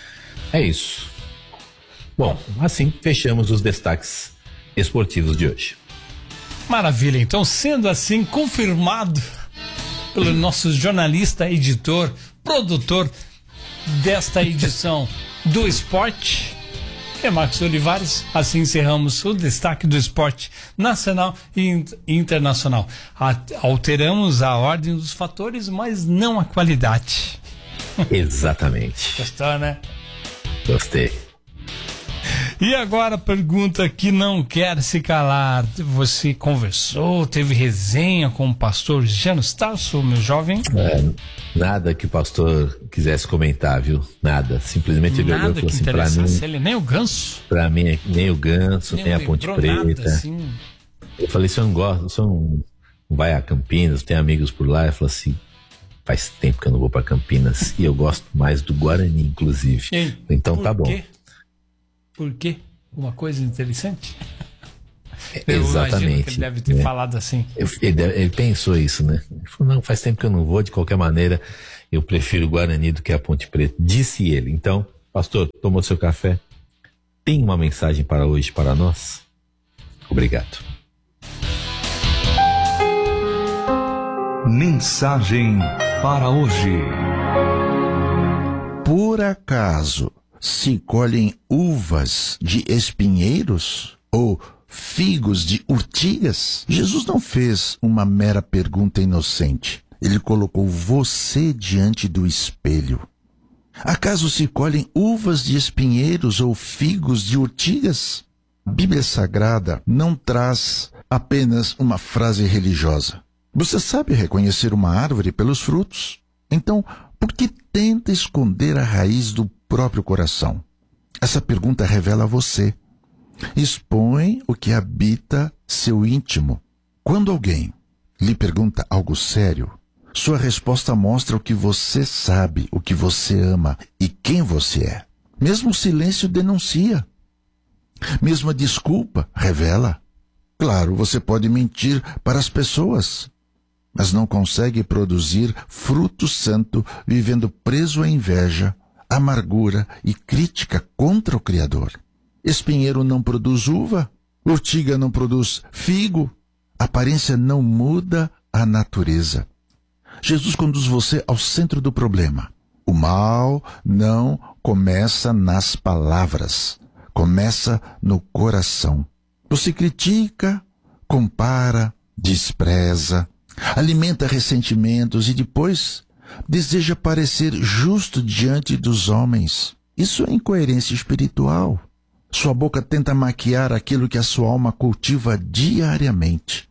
É isso. Bom, assim fechamos os destaques esportivos de hoje. Maravilha. Então, sendo assim, confirmado pelo nosso jornalista, editor, produtor desta edição do Esporte, que é Marcos Olivares, assim encerramos o destaque do esporte nacional e internacional. Alteramos a ordem dos fatores, mas não a qualidade. Exatamente. Gostou, né? Gostei. E agora a pergunta que não quer se calar. Você conversou, teve resenha com o pastor Janus Tarso, meu jovem? É, nada que o pastor quisesse comentar, viu? Nada. Simplesmente ele olhou e falou assim, pra mim... ele, nem o ganso? Pra mim, nem o ganso, nem, nem a Ponte Preta. Nada, assim. Eu falei, se eu não gosto, se eu não, não vai a Campinas, tem amigos por lá, eu falei assim, faz tempo que eu não vou pra Campinas e eu gosto mais do Guarani, inclusive. E, então tá bom. Quê? Por quê? Uma coisa interessante? Eu Exatamente. Que ele deve ter né? falado assim. Ele, ele pensou isso, né? Ele falou, não, faz tempo que eu não vou, de qualquer maneira, eu prefiro o Guarani do que a Ponte Preta. Disse ele. Então, pastor, tomou seu café? Tem uma mensagem para hoje para nós? Obrigado. Mensagem para hoje. Por acaso se colhem uvas de espinheiros ou figos de urtigas? Jesus não fez uma mera pergunta inocente. Ele colocou você diante do espelho. Acaso se colhem uvas de espinheiros ou figos de urtigas? A Bíblia Sagrada não traz apenas uma frase religiosa. Você sabe reconhecer uma árvore pelos frutos? Então, por que tenta esconder a raiz do próprio coração? Essa pergunta revela você. Expõe o que habita seu íntimo. Quando alguém lhe pergunta algo sério, sua resposta mostra o que você sabe, o que você ama e quem você é. Mesmo o silêncio denuncia. Mesmo a desculpa revela. Claro, você pode mentir para as pessoas, mas não consegue produzir fruto santo vivendo preso à inveja, amargura e crítica contra o Criador. Espinheiro não produz uva, urtiga não produz figo, aparência não muda a natureza. Jesus conduz você ao centro do problema. O mal não começa nas palavras, começa no coração. Você critica, compara, despreza, alimenta ressentimentos e depois deseja parecer justo diante dos homens. Isso é incoerência espiritual. Sua boca tenta maquiar aquilo que a sua alma cultiva diariamente.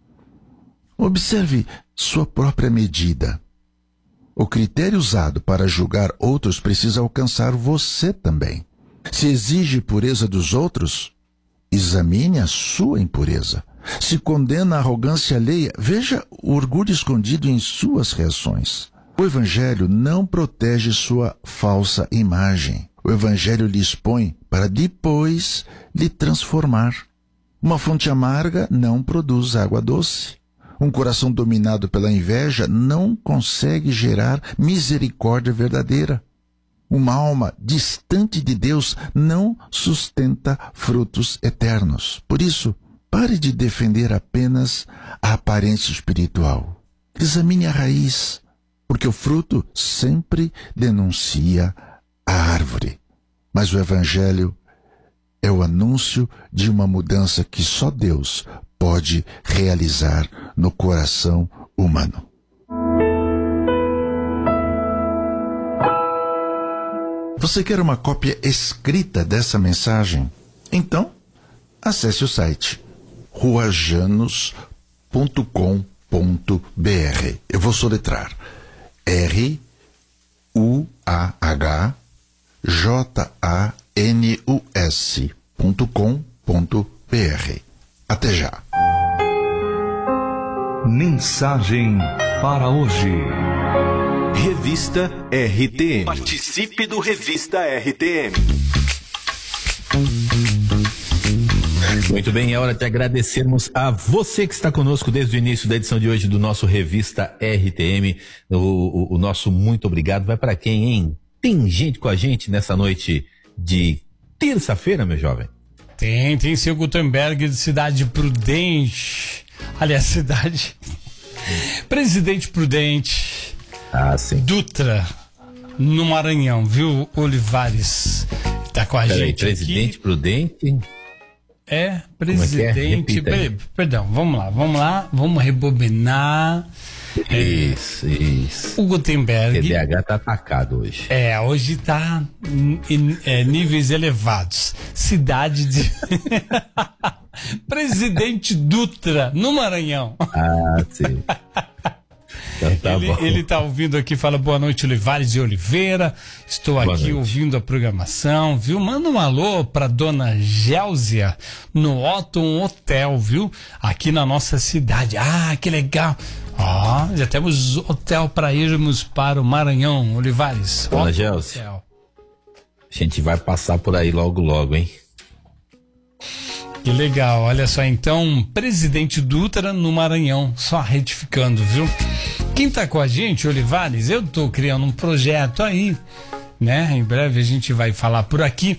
Observe sua própria medida. O critério usado para julgar outros precisa alcançar você também. Se exige pureza dos outros, examine a sua impureza. Se condena a arrogância alheia, veja o orgulho escondido em suas reações. O Evangelho não protege sua falsa imagem. O Evangelho lhe expõe para depois lhe transformar. Uma fonte amarga não produz água doce. Um coração dominado pela inveja não consegue gerar misericórdia verdadeira. Uma alma distante de Deus não sustenta frutos eternos. Por isso, pare de defender apenas a aparência espiritual. Examine a raiz, porque o fruto sempre denuncia a árvore. Mas o Evangelho é o anúncio de uma mudança que só Deus pode realizar no coração humano. Você quer uma cópia escrita dessa mensagem? Então, acesse o site rua janos ponto com ponto b r. Eu vou soletrar R U A H J A N U S ponto com ponto b r. Até já. Mensagem para hoje. Revista R T M. Participe do Revista R T M. Muito bem, é hora de agradecermos a você que está conosco desde o início da edição de hoje do nosso Revista R T M. O, o, o nosso muito obrigado vai para quem, hein? Tem gente com a gente nessa noite de terça-feira, meu jovem? Tem, tem seu Gutenberg de Cidade Prudente. Aliás, cidade... Presidente Prudente. Ah, sim. Dutra, no Maranhão, viu, Olivares? Tá com a Pera gente aí, Presidente aqui. Prudente... É, presidente. Como é que é? Per- Perdão, vamos lá, vamos lá, vamos rebobinar. Isso, isso. O O Gutenberg. T D A H tá atacado hoje. É, hoje tá em, em, é, níveis elevados. Cidade de. Presidente Dutra, no Maranhão. Ah, sim. Então tá ele, bom. ele tá ouvindo aqui, fala boa noite, Olivares de Oliveira. Estou Boa aqui noite. ouvindo a programação, viu? Manda um alô pra dona Géusia no Otton Hotel, viu? Aqui na nossa cidade. Ah, que legal. Ó, já temos hotel para irmos para o Maranhão, Olivares. Dona Otton Géusia. Hotel. A gente vai passar por aí logo, logo, hein? Que legal, olha só, então, presidente Dutra no Maranhão, só retificando, viu? Quem tá com a gente, Olivares, eu tô criando um projeto aí, né? Em breve a gente vai falar por aqui.